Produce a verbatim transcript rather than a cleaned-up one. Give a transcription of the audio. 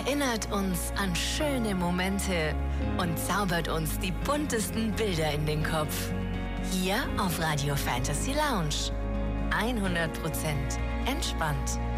erinnert uns an schöne Momente und zaubert uns die buntesten Bilder in den Kopf. Hier auf Radio Fantasy Lounge. hundert Prozent entspannt.